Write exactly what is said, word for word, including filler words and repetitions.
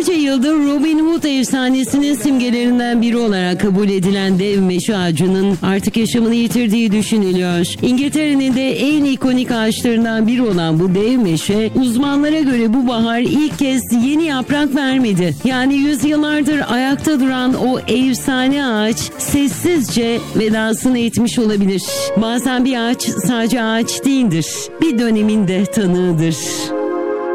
Binlerce yıldır Robin Hood efsanesinin simgelerinden biri olarak kabul edilen dev meşe ağacının artık yaşamını yitirdiği düşünülüyor. İngiltere'nin de en ikonik ağaçlarından biri olan bu dev meşe, uzmanlara göre bu bahar ilk kez yeni yaprak vermedi. Yani yüzyıllardır ayakta duran o efsane ağaç sessizce vedasını etmiş olabilir. Bazen bir ağaç sadece ağaç değildir, bir dönemin de tanığıdır.